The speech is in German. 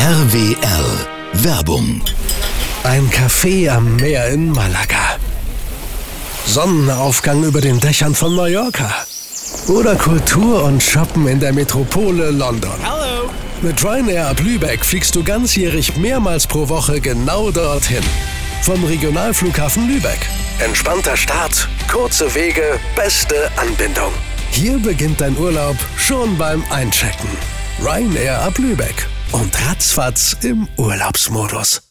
RWR Werbung. Ein Café am Meer in Malaga. Sonnenaufgang über den Dächern von Mallorca. Oder Kultur und Shoppen in der Metropole London. Hallo. Mit Ryanair ab Lübeck fliegst du ganzjährig mehrmals pro Woche genau dorthin. Vom Regionalflughafen Lübeck. Entspannter Start, kurze Wege, beste Anbindung. Hier beginnt dein Urlaub schon beim Einchecken. Ryanair ab Lübeck und ratzfatz im Urlaubsmodus.